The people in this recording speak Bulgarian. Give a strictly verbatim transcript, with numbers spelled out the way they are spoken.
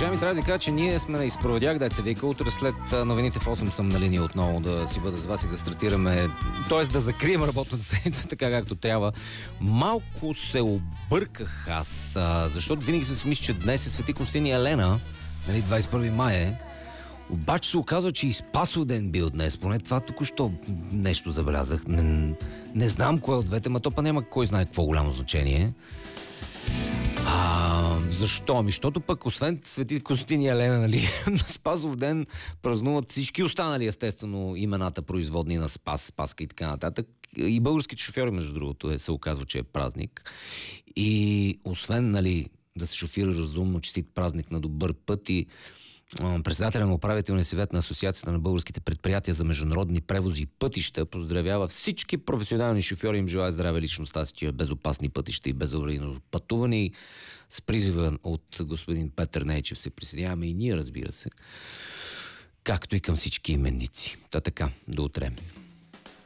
Уважаеми, трябва да ви кажа, че ние сме на изпроводяк, да се вика. Утре след новините в осем съм на линия отново да си бъда с вас и да стартираме, т.е. да закрием работната седмица така както трябва. Малко се обърках аз, защото винаги съм си мисля, че днес е Свети Константин и Елена, нали, двадесет и първи май е. Обаче се оказва, че и Спасов ден бил днес. Поне това току-що нещо забелязах. Не, не знам кое от двете, ма то па няма кой знае какво голямо значение. А, защо? Ами, защото пък освен Свети Константин и Елена, нали, на Спасов ден празнуват всички останали, естествено, имената производни на Спас, Спаска и така нататък. И българските шофьори, между другото, е, се оказва, че е празник. И освен, нали, да се шофира разумно, честит празник на добър път, и председателя на управителния съвет на Асоциацията на българските предприятия за международни превози и пътища поздравява всички професионални шофьори, им желая здраве, лично щастие, безопасни пътища и безаварийно пътуване. И с призива от господин Петър Нейчев се присъединяваме и ние, разбира се, както и към всички именници. Та така, до утре.